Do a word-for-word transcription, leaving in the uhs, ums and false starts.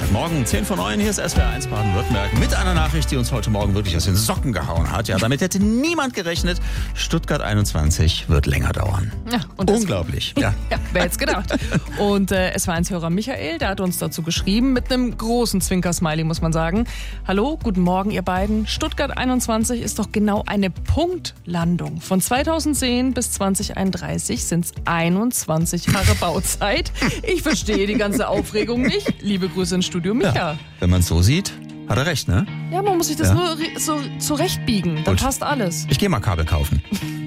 Dienstagmorgen, zehn vor neun, hier ist S W R eins Baden-Württemberg mit einer Nachricht, die uns heute Morgen wirklich aus den Socken gehauen hat. Ja, damit hätte niemand gerechnet. Stuttgart einundzwanzig wird länger dauern. Ja, und Unglaublich. Ja, ja wer hätte es gedacht. Und äh, S W R eins-Hörer Michael, der hat uns dazu geschrieben, mit einem großen Zwinker-Smiley, muss man sagen. Hallo, guten Morgen, ihr beiden. Stuttgart einundzwanzig ist doch genau eine Punktlandung. Von zweitausendzehn bis zwanzig einunddreißig sind es einundzwanzig Jahre Bauzeit. Ich verstehe die ganze Aufregung nicht. Liebe Grüße ins Studio, Micha. Ja, wenn man es so sieht, hat er recht, ne? Ja, man muss sich das Ja. nur so zurechtbiegen. Dann Gut. passt alles. Ich gehe mal Kabel kaufen.